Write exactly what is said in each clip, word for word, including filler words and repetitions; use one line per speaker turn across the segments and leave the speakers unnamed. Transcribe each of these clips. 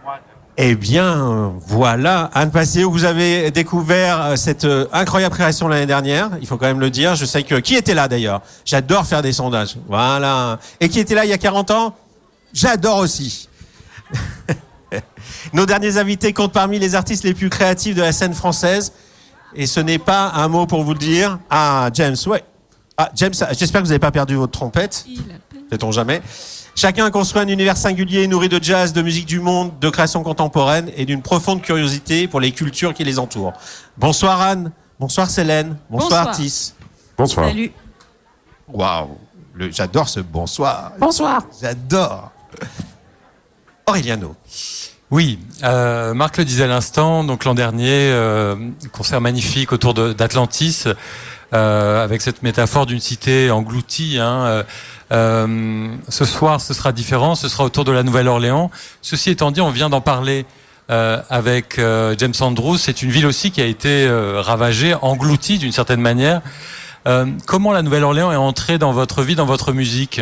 Eh bien, voilà, Anne Passio, vous avez découvert cette incroyable création l'année dernière, il faut quand même le dire. Je sais que... Qui était là d'ailleurs? J'adore faire des sondages. Voilà. Et qui était là il y a quarante ans? J'adore aussi. Nos derniers invités comptent parmi les artistes les plus créatifs de la scène française. Et ce n'est pas un mot pour vous le dire. Ah, James, ouais. Ah, James, j'espère que vous n'avez pas perdu votre trompette. Sait-on jamais. Chacun a construit un univers singulier, nourri de jazz, de musique du monde, de création contemporaine et d'une profonde curiosité pour les cultures qui les entourent. Bonsoir Anne, bonsoir Célène, bonsoir, bonsoir. Tis.
Bonsoir.
Salut.
Waouh, j'adore ce bonsoir.
Bonsoir.
J'adore. Aureliano.
Oui, euh, Marc le disait à l'instant, donc l'an dernier, euh, concert magnifique autour de, d'Atlantis, euh, avec cette métaphore d'une cité engloutie, hein, euh, Euh, ce soir, ce sera différent. Ce sera autour de la Nouvelle-Orléans. Ceci étant dit, on vient d'en parler euh, avec euh, James Andrews. C'est une ville aussi qui a été euh, ravagée, engloutie d'une certaine manière. Euh, comment la Nouvelle-Orléans est entrée dans votre vie, dans votre musique?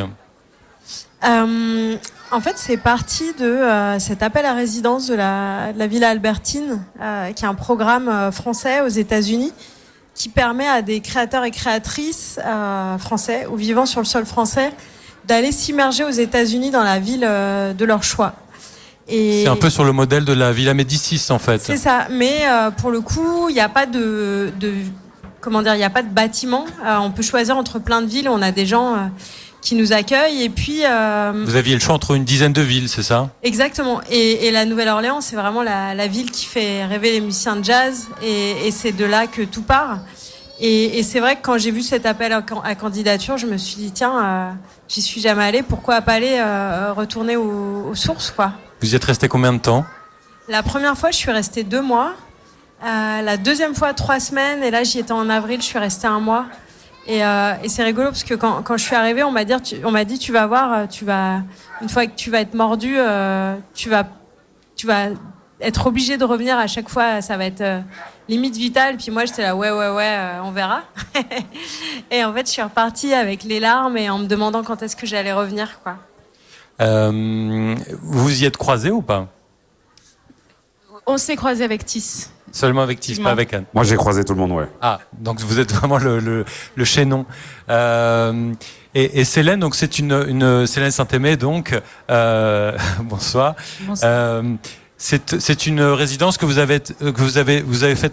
euh, En fait, c'est parti de euh, cet appel à résidence de la, de la Villa Albertine, euh, qui est un programme euh, français aux États-Unis, qui permet à des créateurs et créatrices euh, français ou vivant sur le sol français d'aller s'immerger aux États-Unis dans la ville euh, de leur choix. Et
c'est un peu sur le modèle de la Villa Médicis en fait.
C'est ça, mais euh, pour le coup, il n'y a pas de, de comment dire, il n'y a pas de bâtiment. Euh, on peut choisir entre plein de villes. On a des gens euh, qui nous accueillent et puis. Euh,
Vous aviez le choix entre une dizaine de villes, c'est ça?
Exactement. Et, et la Nouvelle-Orléans, c'est vraiment la, la ville qui fait rêver les musiciens de jazz, et, et c'est de là que tout part. Et, et c'est vrai que quand j'ai vu cet appel à, à candidature, je me suis dit tiens, euh, j'y suis jamais allée, pourquoi pas aller euh, retourner aux, aux sources, quoi.
Vous y êtes resté combien de temps?
La première fois, je suis restée deux mois. Euh, la deuxième fois, trois semaines. Et là, j'y étais en avril, je suis restée un mois. Et, euh, et c'est rigolo parce que quand, quand je suis arrivée, on m'a dit, tu, on m'a dit, tu vas voir, tu vas, une fois que tu vas être mordu, euh, tu vas, tu vas être obligé de revenir à chaque fois. Ça va être euh, limite vitale. Puis moi, j'étais là, ouais, ouais, ouais, euh, on verra. Et en fait, je suis repartie avec les larmes et en me demandant quand est-ce que j'allais revenir, quoi.
Euh, vous y êtes croisés ou pas?
On s'est croisés avec Tis.
Seulement avec Tis, pas avec Anne.
Moi, j'ai croisé tout le monde, ouais.
Ah, donc vous êtes vraiment le, le, le chaînon. Euh, et, et Célène, donc c'est une, une Célène Saint-Aimé, donc euh, bonsoir.
Bonsoir.
Euh, c'est, c'est une résidence que vous avez, que vous avez, vous avez faite